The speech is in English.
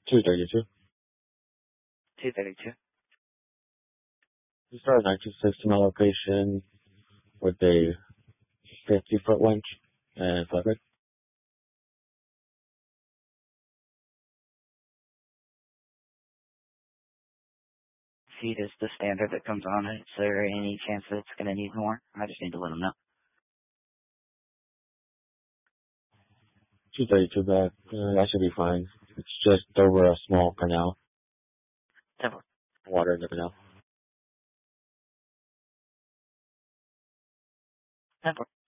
232. 232. You started 926 to my location with a 50-foot winch and flatbed. Feet is the standard that comes on it. Is there any chance that it's going to need more? I just need to let them know. 232 back. That should be fine. It's just over a small canal. Temple. Water in the canal. Temple.